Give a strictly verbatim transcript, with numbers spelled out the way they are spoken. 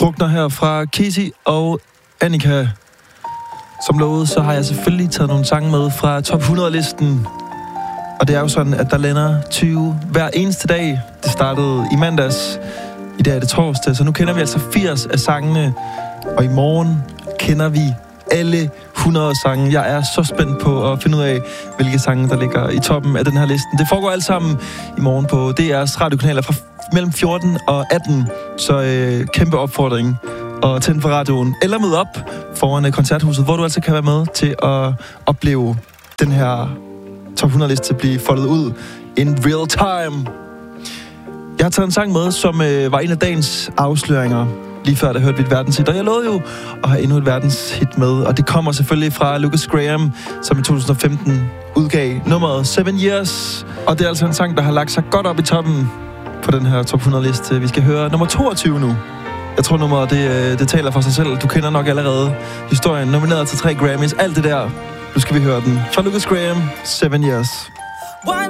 Drukner her fra Casey og Annika. Som lovet, så har jeg selvfølgelig taget nogle sange med fra top hundrede-listen. Og det er jo sådan, at der lander tyve hver eneste dag. Det startede i mandags. I dag er det torsdag, så nu kender vi altså firs af sangene. Og i morgen kender vi alle hundrede sange. Jeg er så spændt på at finde ud af, hvilke sange, der ligger i toppen af den her listen. Det foregår alt sammen i morgen på D R's radiokanaler fra mellem fjorten og atten. Så øh, kæmpe opfordring. Og tænd for radioen. Eller mød op foran Koncerthuset, hvor du altså kan være med til at opleve den her top hundrede-liste blive foldet ud in real time. Jeg har taget en sang med, som øh, var en af dagens afsløringer. Lige før, der hørte vi et verdenshit, og jeg lovede jo at have endnu et verdenshit med. Og det kommer selvfølgelig fra Lucas Graham, som i to tusind og femten udgav nummeret Seven Years. Og det er altså en sang, der har lagt sig godt op i toppen på den her top hundrede-liste. Vi skal høre nummer toogtyve nu. Jeg tror, nummeret det, det taler for sig selv. Du kender nok allerede historien. Nomineret til tre Grammys. Alt det der. Nu skal vi høre den. Fra Lucas Graham, Seven Years. One